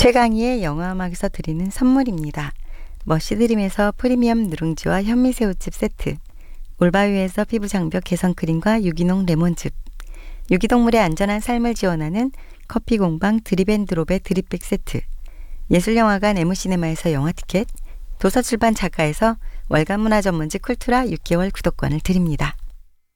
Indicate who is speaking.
Speaker 1: 최강희의 영화음악에서 드리는 선물입니다. 머시드림에서 프리미엄 누룽지와 현미새우칩 세트, 올바위에서 피부장벽 개선크림과 유기농 레몬즙, 유기동물의 안전한 삶을 지원하는 커피공방 드립앤드롭의 드립백 세트, 예술영화관 에무시네마에서 영화티켓, 도서출판 작가에서 월간문화 전문지 쿨투라 6개월 구독권을 드립니다.